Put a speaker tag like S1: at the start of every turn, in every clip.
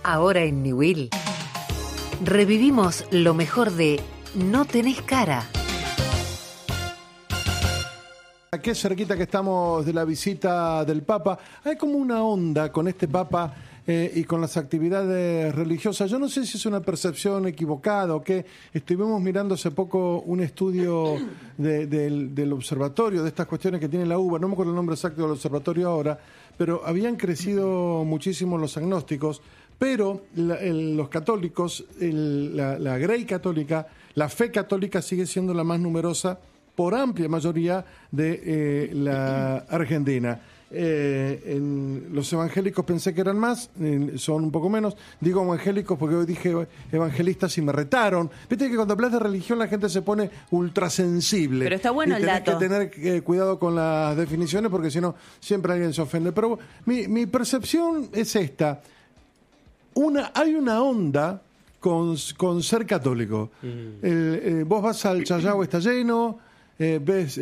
S1: Ahora en Niwil revivimos lo mejor de No tenés cara.
S2: Qué cerquita que estamos de la visita del Papa. Hay como una onda con este Papa y con las actividades religiosas. Yo no sé si es una percepción equivocada o qué. Estuvimos mirando hace poco un estudio del observatorio, de estas cuestiones que tiene la UBA. No me acuerdo el nombre exacto del observatorio ahora, pero habían crecido muchísimo los agnósticos. Pero los católicos, la Grey católica, la fe católica sigue siendo la más numerosa por amplia mayoría de la Argentina. Los evangélicos pensé que eran más, son un poco menos. Digo evangélicos porque hoy dije evangelistas y me retaron. Viste que cuando hablas de religión la gente se pone ultrasensible.
S3: Pero está bueno el dato.
S2: Tenés que tener cuidado con las definiciones porque si no siempre alguien se ofende. Pero mi percepción es esta. Hay una onda con ser católico. Vos vas al Chayao, está lleno. Ves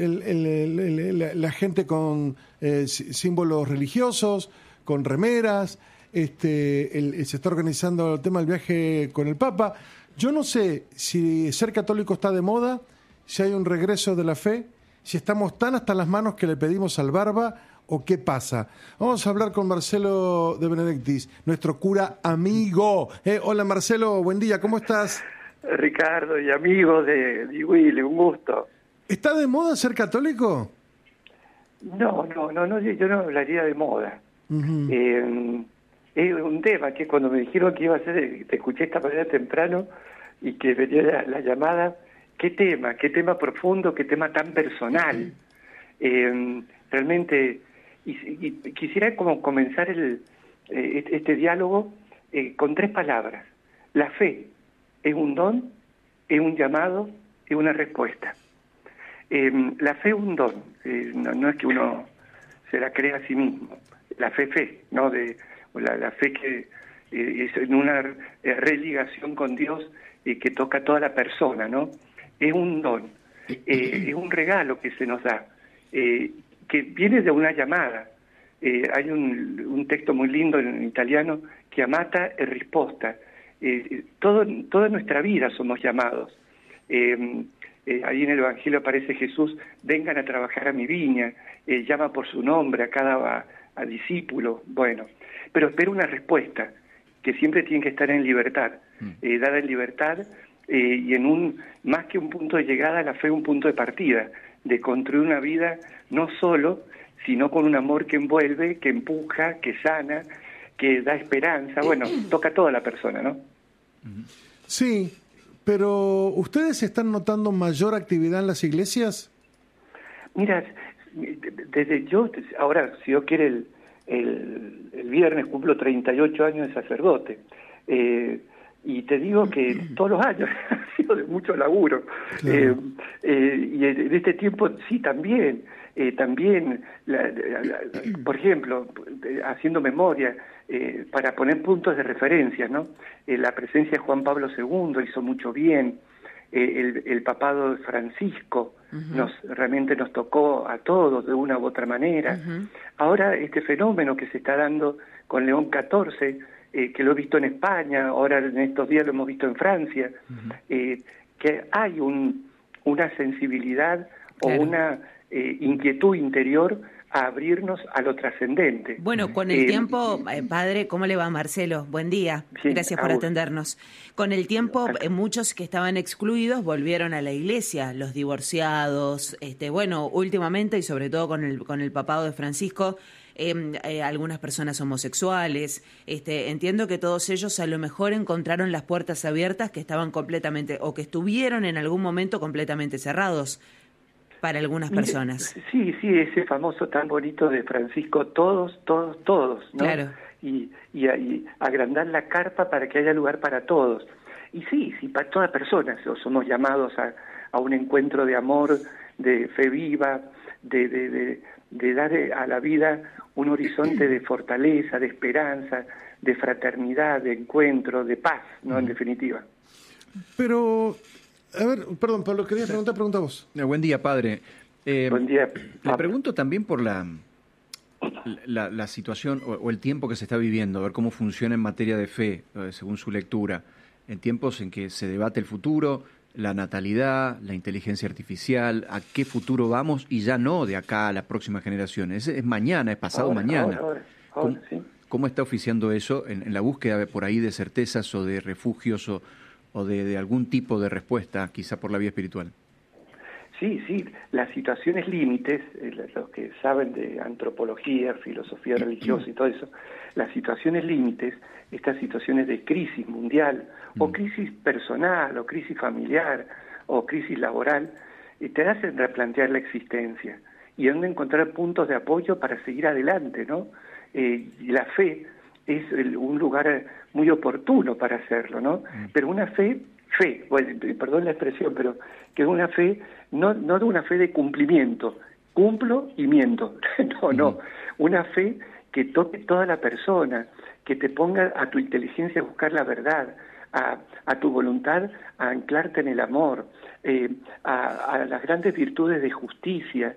S2: la gente con símbolos religiosos, con remeras, se está organizando el tema del viaje con el Papa. Yo no sé si ser católico está de moda, si hay un regreso de la fe, si estamos tan hasta las manos que le pedimos al Barba o qué pasa. Vamos a hablar con Marcelo de Benedictis, nuestro cura amigo. Hola Marcelo, buen día, ¿cómo estás?
S4: Ricardo y amigos de Willy, un gusto.
S2: ¿Está de moda ser católico?
S4: No, yo no hablaría de moda. Uh-huh. Es un tema que cuando me dijeron que iba a ser, te escuché esta mañana temprano y que venía la llamada, qué tema profundo, qué tema tan personal. Realmente, y quisiera como comenzar este diálogo con 3 palabras. La fe es un don, es un llamado, es una respuesta. La fe es un don, no es que uno se la crea a sí mismo. La fe, ¿no? La fe que es en una religación con Dios que toca a toda la persona, ¿no? Es un don, es un regalo que se nos da, que viene de una llamada. Hay un texto muy lindo en italiano, chiamata e risposta. Toda nuestra vida somos llamados. Ahí en el Evangelio aparece Jesús, vengan a trabajar a mi viña, llama por su nombre a cada discípulo, bueno, pero espera una respuesta, que siempre tiene que estar en libertad, dada en libertad y más que un punto de llegada, la fe es un punto de partida, de construir una vida no solo, sino con un amor que envuelve, que empuja, que sana, que da esperanza, bueno, toca a toda la persona, ¿no?
S2: Sí. Pero, ¿ustedes están notando mayor actividad en las iglesias?
S4: Mira, ahora, si Dios quiere, el viernes cumplo 38 años de sacerdote. Y te digo que todos los años ha sido de mucho laburo. Claro. Y en este tiempo, sí, también. Por ejemplo, haciendo memoria, para poner puntos de referencia, ¿no? La presencia de Juan Pablo II hizo mucho bien, el papado de Francisco uh-huh. Realmente nos tocó a todos de una u otra manera. Uh-huh. Ahora este fenómeno que se está dando con León XIV, que lo he visto en España, ahora en estos días lo hemos visto en Francia, uh-huh. Que hay una sensibilidad claro. o una inquietud interior a abrirnos a lo trascendente.
S3: Bueno, con el tiempo, padre, ¿cómo le va, Marcelo? Buen día, sí, gracias por atendernos. Con el tiempo, muchos que estaban excluidos volvieron a la iglesia, los divorciados, bueno, últimamente y sobre todo con el papado de Francisco, algunas personas homosexuales. Entiendo que todos ellos a lo mejor encontraron las puertas abiertas que estaban completamente, o que estuvieron en algún momento completamente cerrados para algunas personas.
S4: Sí, ese famoso tan bonito de Francisco, todos, ¿no?
S3: Claro.
S4: Y agrandar la carpa para que haya lugar para todos. Y sí, para todas personas somos llamados a un encuentro de amor, de fe viva, de dar a la vida un horizonte de fortaleza, de esperanza, de fraternidad, de encuentro, de paz, ¿no? En definitiva.
S2: Pero... A ver, perdón, Pablo, querías pregunta vos.
S5: Buen día, padre.
S4: Buen día,
S5: Le pregunto también por la situación o el tiempo que se está viviendo, a ver cómo funciona en materia de fe, según su lectura, en tiempos en que se debate el futuro, la natalidad, la inteligencia artificial, a qué futuro vamos y ya no de acá a la próxima generación. Es mañana, es pasado mañana.
S4: Ahora, sí.
S5: ¿Cómo está oficiando eso en la búsqueda por ahí de certezas o de refugios o de algún tipo de respuesta, quizá por la vía espiritual?
S4: Sí, las situaciones límites, los que saben de antropología, filosofía religiosa y todo eso, las situaciones límites, estas situaciones de crisis mundial, o crisis personal, o crisis familiar, o crisis laboral, te hacen replantear la existencia y dónde encontrar puntos de apoyo para seguir adelante, ¿no? Y la fe es un lugar muy oportuno para hacerlo, ¿no? Pero una fe, bueno, perdón la expresión, pero que es una fe, no de una fe de cumplimiento, cumplo y miento, no, una fe que toque toda la persona, que te ponga a tu inteligencia a buscar la verdad, a tu voluntad a anclarte en el amor, a las grandes virtudes de justicia,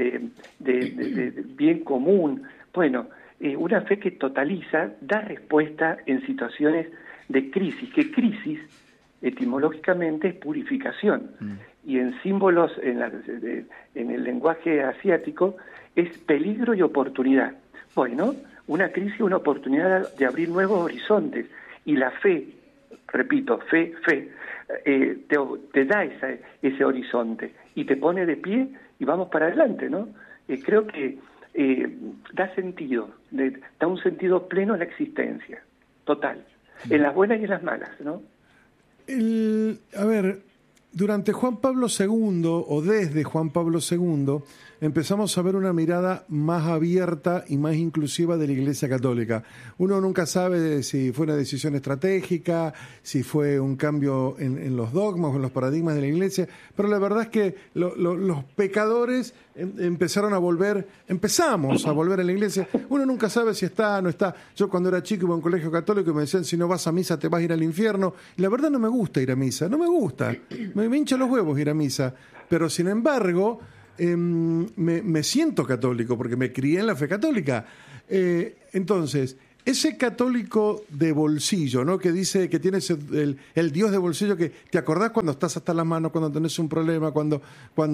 S4: de bien común. Bueno, una fe que totaliza, da respuesta en situaciones de crisis, que crisis etimológicamente es purificación, y en símbolos, en el lenguaje asiático, es peligro y oportunidad. Bueno, una crisis es una oportunidad de abrir nuevos horizontes, y la fe, repito, fe, te da ese horizonte, y te pone de pie, y vamos para adelante, ¿no? Creo que da sentido, da un sentido pleno a la existencia, total, en las buenas y en las malas, ¿no?
S2: A ver, durante Juan Pablo II, o desde Juan Pablo II, empezamos a ver una mirada más abierta y más inclusiva de la Iglesia Católica. Uno nunca sabe si fue una decisión estratégica, si fue un cambio en los dogmas o en los paradigmas de la Iglesia, pero la verdad es que los pecadores empezamos a volver a la Iglesia. Uno nunca sabe si está o no está. Yo cuando era chico iba a un colegio católico y me decían, si no vas a misa te vas a ir al infierno. Y la verdad no me gusta ir a misa, no me gusta. Me hincha los huevos ir a misa. Pero sin embargo, me siento católico porque me crié en la fe católica. Entonces, ese católico de bolsillo, ¿no? Que dice que tienes el Dios de bolsillo, que te acordás cuando estás hasta las manos, cuando tenés un problema, cuando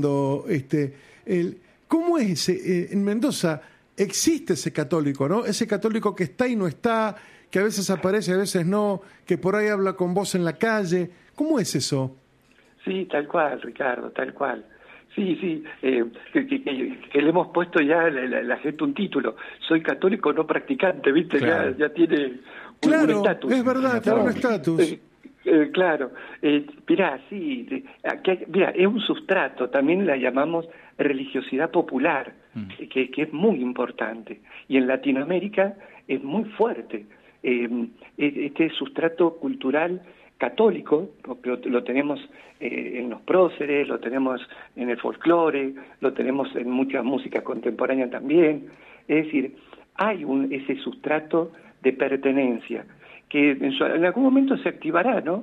S2: ¿cómo es ese? En Mendoza existe ese católico, ¿no? Ese católico que está y no está, que a veces aparece, a veces no, que por ahí habla con vos en la calle. ¿Cómo es eso?
S4: Sí, tal cual, Ricardo, tal cual. Sí, que le hemos puesto ya a la gente un título. Soy católico no practicante, ¿viste? Claro. Ya tiene un estatus.
S2: Es verdad, tiene un estatus.
S4: Claro. Mirá, es un sustrato, también la llamamos religiosidad popular, que es muy importante. Y en Latinoamérica es muy fuerte. Este sustrato cultural católico, lo tenemos en los próceres, lo tenemos en el folclore, lo tenemos en mucha música contemporánea también. Es decir, hay ese sustrato de pertenencia que en algún momento se activará, ¿no?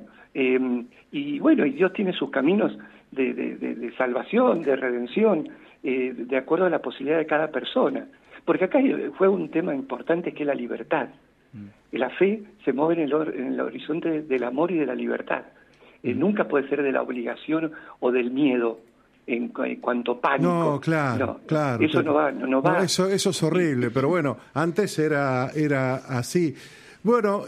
S4: Y bueno, y Dios tiene sus caminos de salvación, de redención, de acuerdo a la posibilidad de cada persona. Porque acá fue un tema importante, que es la libertad. La fe se mueve en el horizonte del amor y de la libertad. Nunca puede ser de la obligación o del miedo en cuanto pánico.
S2: No, claro.
S4: Eso no va.
S2: Eso es horrible, pero bueno, antes era así. Bueno,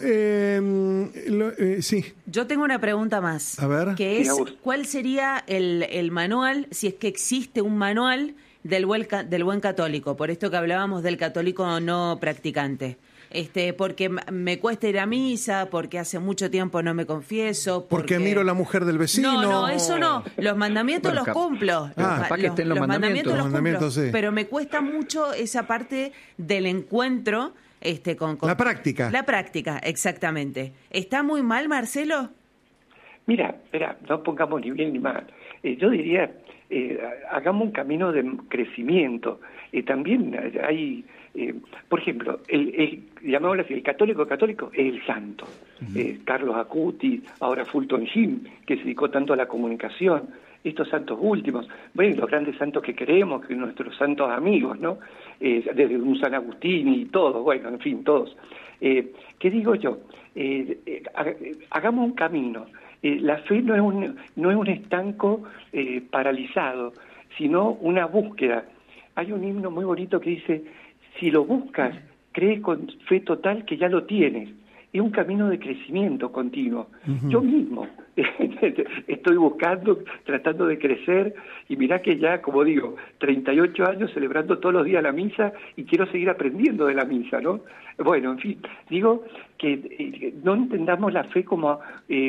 S2: sí.
S3: Yo tengo una pregunta más.
S2: A ver.
S3: Que es, ¿cuál sería el manual, si es que existe un manual del buen católico? Por esto que hablábamos del católico no practicante. Porque me cuesta ir a misa, porque hace mucho tiempo no me confieso.
S2: Porque miro a la mujer del vecino.
S3: No, eso no. Los mandamientos los cumplo.
S5: Para que estén los mandamientos.
S3: Los
S2: mandamientos, sí.
S3: Pero me cuesta mucho esa parte del encuentro con
S2: la práctica.
S3: La práctica, exactamente. ¿Está muy mal, Marcelo?
S4: Mira, espera, no pongamos ni bien ni mal. Yo diría, hagamos un camino de crecimiento. También hay... por ejemplo, llamémoslo así, el católico es el santo. Carlos Acuti, ahora Fulton Sheen, que se dedicó tanto a la comunicación, estos santos últimos, bueno, los grandes santos que queremos, que nuestros santos amigos, ¿no? Desde un San Agustín y todos, bueno, en fin, todos. ¿Qué digo yo? Hagamos un camino. La fe no es un estanco paralizado, sino una búsqueda. Hay un himno muy bonito que dice, si lo buscas, crees con fe total que ya lo tienes. Es un camino de crecimiento continuo. Uh-huh. Yo mismo estoy buscando, tratando de crecer, y mirá que ya, como digo, 38 años celebrando todos los días la misa, y quiero seguir aprendiendo de la misa, ¿no? Bueno, en fin, digo que no entendamos la fe como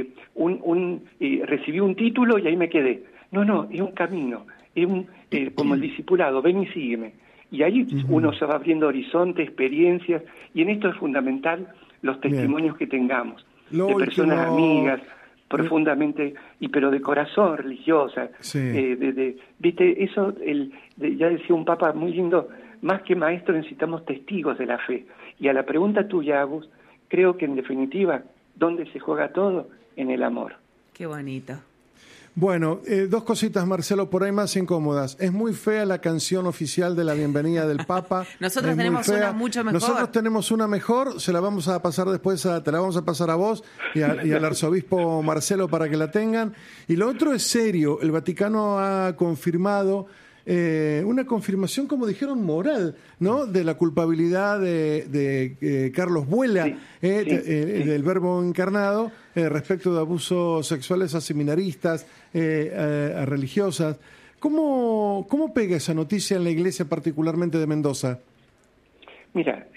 S4: recibí un título y ahí me quedé. No, es un camino, es como el discipulado, ven y sígueme. Y ahí uno se va abriendo horizontes, experiencias, y en esto es fundamental los testimonios que tengamos, de personas amigas, profundamente, pero de corazón religiosa. Sí. Viste, eso, ya decía un papa muy lindo, más que maestros necesitamos testigos de la fe. Y a la pregunta tuya, Agus, creo que en definitiva, ¿dónde se juega todo? En el amor.
S3: Qué bonito.
S2: Bueno, dos cositas, Marcelo, por ahí más incómodas. Es muy fea la canción oficial de la bienvenida del Papa.
S3: Nosotros tenemos una mucho mejor.
S2: Nosotros tenemos una mejor, se la vamos a pasar después, te la vamos a pasar a vos y al arzobispo Marcelo para que la tengan. Y lo otro es serio, el Vaticano ha confirmado una confirmación, como dijeron, moral, ¿no? De la culpabilidad de Carlos Vuela, del Verbo encarnado, respecto de abusos sexuales a seminaristas, a religiosas. ¿Cómo pega esa noticia en la iglesia, particularmente de Mendoza?
S4: Mira,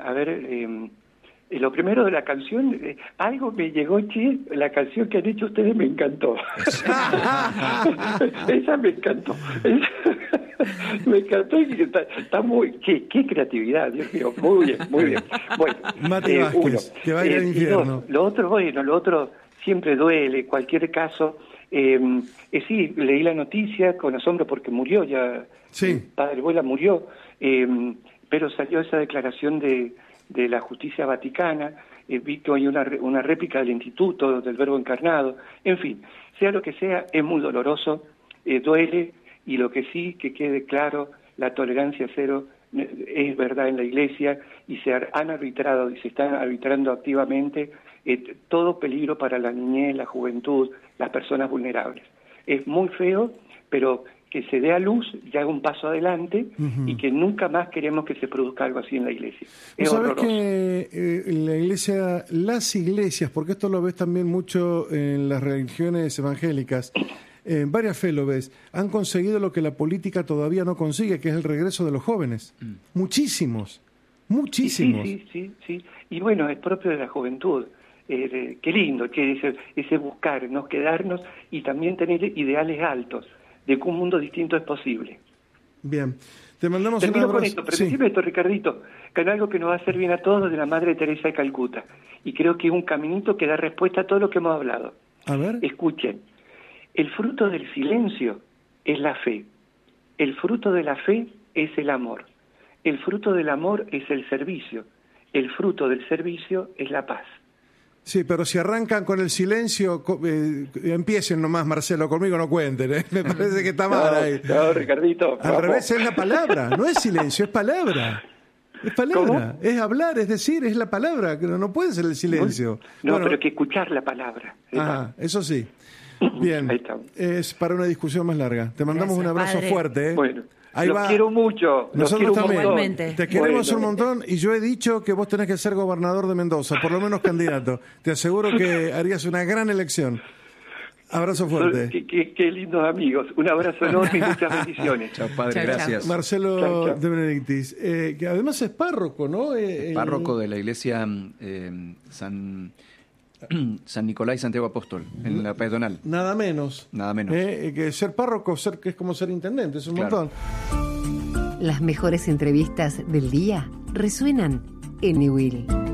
S4: lo primero de la canción, algo me llegó, la canción que han hecho ustedes me encantó. Esa me encantó. Me encantó y está muy... ¡Qué creatividad, Dios mío! Muy bien. Bueno,
S2: Mati Vázquez, que vaya al infierno.
S4: Lo otro siempre duele, cualquier caso. Sí, leí la noticia con asombro porque murió ya.
S2: Sí.
S4: El padre Vuela murió, pero salió esa declaración de la justicia vaticana. Vi que hay una réplica del Instituto del Verbo Encarnado. En fin, sea lo que sea, es muy doloroso, duele, y lo que sí, que quede claro, la tolerancia cero es verdad en la Iglesia, y se han arbitrado y se están arbitrando activamente todo peligro para la niñez, la juventud, las personas vulnerables. Es muy feo, pero que se dé a luz ya es un paso adelante, y que nunca más queremos que se produzca algo así en la Iglesia. Es horroroso.
S2: ¿Sabes que la Iglesia, las iglesias, porque esto lo ves también mucho en las religiones evangélicas, en varias fe lo ves, han conseguido lo que la política todavía no consigue, que es el regreso de los jóvenes? Muchísimos.
S4: Sí. Y bueno, es propio de la juventud. Qué lindo, que ese buscar, no quedarnos, y también tener ideales altos, de que un mundo distinto es posible.
S2: Bien, te mandamos un
S4: abrazo.
S2: Con
S4: esto, pero decime esto, Ricardito, que es algo que nos va a hacer bien a todos, de la Madre Teresa de Calcuta, y creo que es un caminito que da respuesta a todo lo que hemos hablado.
S2: A ver.
S4: Escuchen, el fruto del silencio es la fe, el fruto de la fe es el amor, el fruto del amor es el servicio, el fruto del servicio es la paz.
S2: Sí, pero si arrancan con el silencio, empiecen nomás, Marcelo, conmigo no cuenten, ¿eh? Me parece que está mal ahí.
S4: No, Ricardito.
S2: Al revés, es la palabra, no es silencio, es palabra. Es palabra, ¿cómo? Es hablar, es decir, es la palabra, que no puede ser el silencio.
S4: No, bueno, pero hay que escuchar la palabra.
S2: Eso sí. Bien, es para una discusión más larga. Te mandamos un abrazo fuerte, ¿eh?
S4: Bueno. Los quiero mucho.
S2: Nosotros también.
S3: Igualmente.
S2: Te queremos un montón, y yo he dicho que vos tenés que ser gobernador de Mendoza, por lo menos candidato. Te aseguro que harías una gran elección. Abrazo fuerte.
S4: Qué lindos amigos. Un abrazo enorme y muchas bendiciones.
S5: Chao, padre. Gracias.
S2: Marcelo de Benedictis, que además es párroco, ¿no?
S5: Párroco de la iglesia San Nicolás y Santiago Apóstol, en la peatonal.
S2: Nada menos. Que ser párroco, que es como ser intendente, es un montón.
S1: Las mejores entrevistas del día resuenan en Newell.